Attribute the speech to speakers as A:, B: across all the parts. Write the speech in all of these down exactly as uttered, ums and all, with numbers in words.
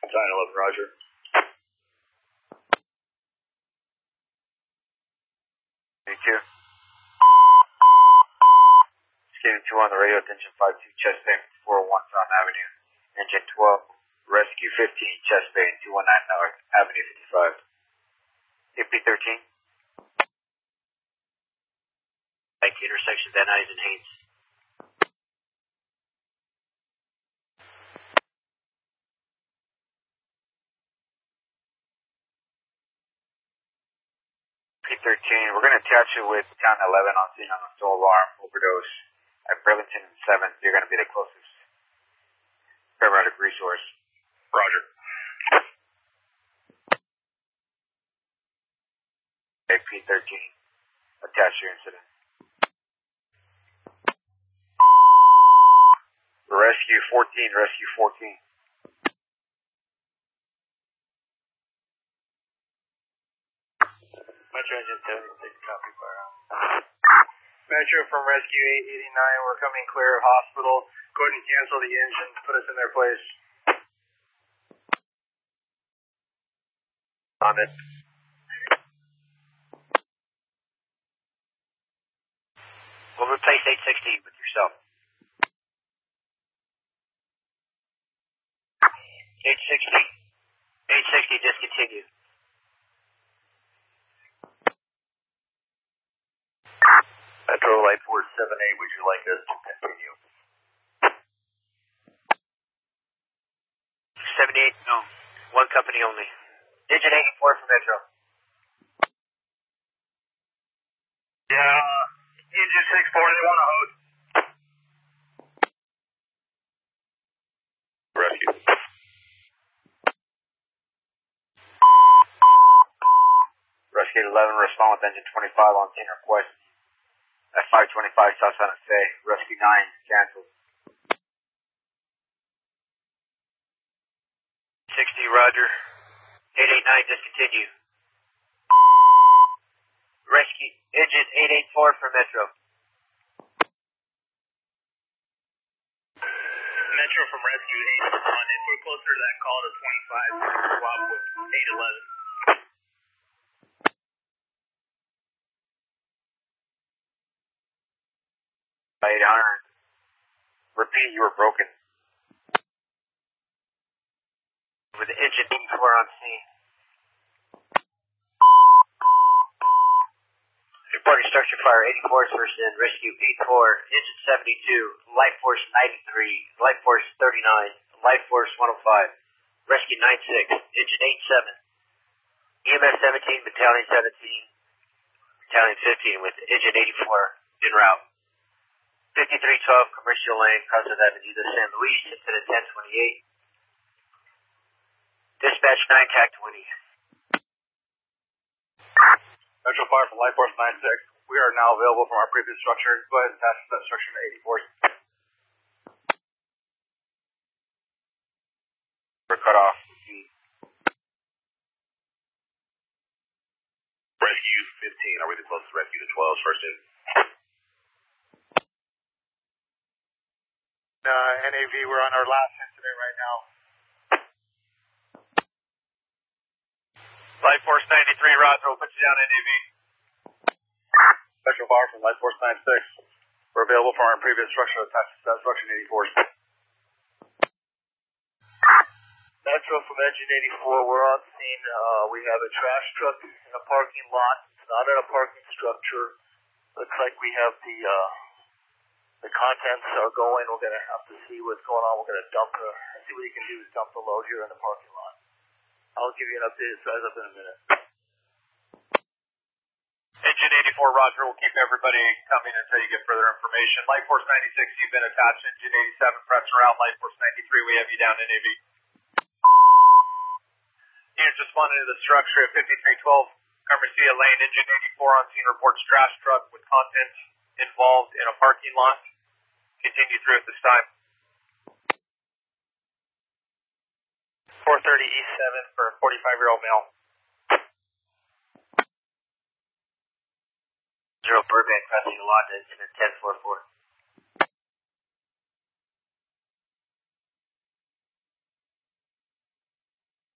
A: nine eleven, roger.
B: two. Scanning two on the radio, attention five two, chest pain four oh one South Avenue. Engine twelve, rescue fifteen, chest pain two one nine North Avenue fifty-five. A P thirteen. Back to intersection Van Nuys and Haynes. P thirteen, we're going to attach it with Town eleven on scene on a stolen alarm overdose at Burlington and seventh. You're going to be the closest paramedic resource.
A: Roger.
B: A P thirteen, attach your incident. Rescue fourteen, rescue fourteen.
C: Metro engine seventy-six, copy fire. Metro from rescue eight eighty-nine, we're coming clear of hospital. Go ahead and cancel the engine, put us in their place.
B: On it. We'll replace eight sixty with yourself. eight sixty. eight sixty, discontinue.
A: Metro Light Force seven eight, would you like us to continue?
B: seventy-eight, no. One company only. Digit eighty-four for Metro.
C: Yeah, engine six four, they want to host.
A: Rescue.
B: Rescue eleven, respond with engine twenty-five on scene request. At five twenty-five South San Jose. Rescue nine, canceled. sixty, roger. eight eighty-nine, discontinue. Rescue, engine eight eighty-four for Metro.
C: Metro from rescue eight one, if we're closer to that call to twenty-five, swap with eight eleven.
B: eight hundred. Repeat, you were broken. With the engine eighty-four on scene. Reporting structure fire, eighty-four is first in, rescue eighty-four, engine seventy-two, life force ninety-three, life force thirty-nine, life force one oh five, rescue ninety-six, engine eighty-seven, E M S seventeen, battalion seventeen, battalion fifteen with engine eighty-four en route. fifty-three twelve Commercial Lane, Costa Avenue, the San Luis, incident ten twenty-eight. Dispatch nine, TAC twenty.
C: Metro Fire from Light Force ninety-six. We are now available from our previous structure. Go ahead and attach that structure to eighty-four.
B: We're cut off.
A: Rescue fifteen, are we the closest rescue to twelve, first in?
C: Uh, N A V, we're on our last incident right now.
B: Light Force ninety-three, roger, we'll put you down, N A V.
C: Metro Fire from Light Force ninety-six. We're available from our previous structure, attached to that structure in eighty-four. Metro from engine eighty-four, we're on scene. Uh, we have a trash truck in a parking lot. It's not in a parking structure. Looks like we have the, uh, the contents are going. We're going to have to see what's going on. We're going to dump the, see what you can do is dump the load here in the parking lot. I'll give you an updated size up in a minute.
B: Engine eighty-four, roger, we'll keep everybody coming until you get further information. Light Force ninety-six, you've been attached. Engine eighty-seven, press around. Light Force ninety-three, we have you down, N A V. Units responding to the structure at fifty-three twelve Garcia Lane, engine eighty-four on scene reports trash truck with contents involved in a parking lot. Continue through at this time.
C: four thirty East seven for a forty-five-year-old male.
B: Zero Burbank, pressing a lot, incident ten forty-four.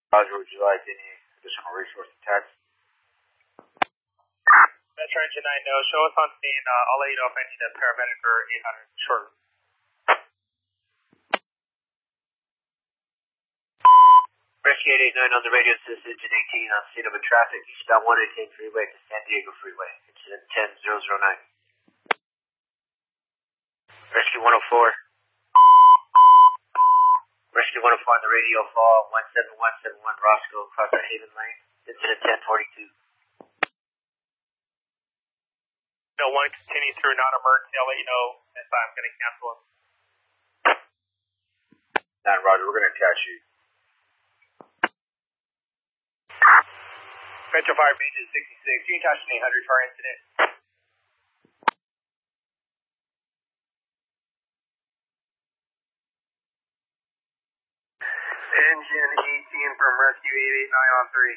B: Roger, would you like any additional resource attached?
D: Metro Engine nine, no. Show us on scene. Uh, I'll let you know if I need a paramedic or eight hundred. Sure.
B: Rescue eight eight nine on the radio, says engine eighteen on scene of a traffic eastbound one eighteen freeway to San Diego Freeway. Incident ten zero zero nine. Rescue one oh four. Rescue one oh four on the radio, fall one seven one seven one Roscoe, across the Haven Lane. Incident ten forty-two.
D: No one continue through non-emergency. I'll let you know if I'm going to cancel it.
B: nine Roger, we're going to attach you.
D: Metro Fire Base sixty-six. You can touch an eight hundred for our incident.
C: Engine eighteen from Rescue eight eight nine on three.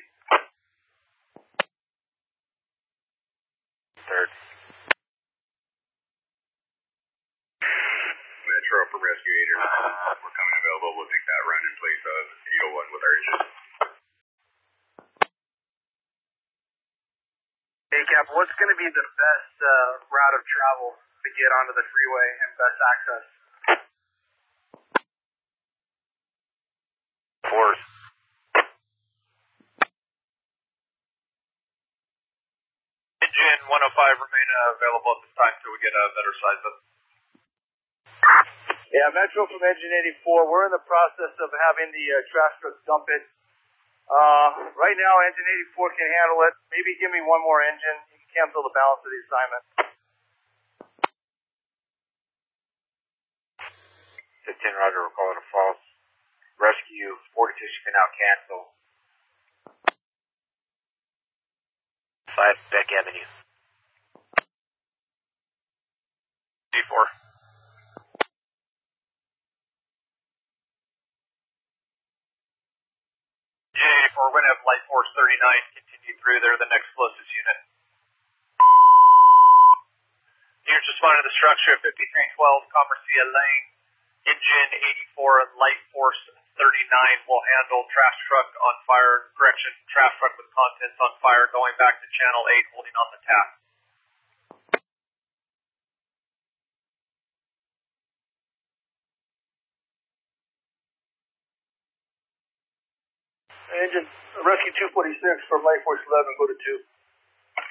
B: Third.
E: Metro from Rescue eight eight nine. We're coming available. We'll take that run in place of eight oh one with our engine.
C: Hey Cap, what's going to be the best uh, route of travel to get onto the freeway and best access?
B: Fourth.
A: Engine one oh five remain uh, available at this time until we get a better size up.
C: Yeah, Metro from Engine eighty-four. We're in the process of having the uh, trash truck dump it. Uh, right now, Engine eighty-four can handle it. Maybe give me one more engine. You can cancel the balance of the assignment.
B: fifteen Roger, we're calling a false. Rescue forty-two, she can now cancel. five Beck Avenue.
A: D four. J eighty-four, we're going to have Light Force thirty-nine continue through. They're the next closest unit. Units responding to the structure at fifty-three twelve Commercia Lane. Engine eighty-four, Light Force thirty-nine will handle trash truck on fire. Correction, trash truck with contents on fire going back to channel eight, holding on the tap.
C: Engine Rescue two forty-six from Light Force eleven, go to two.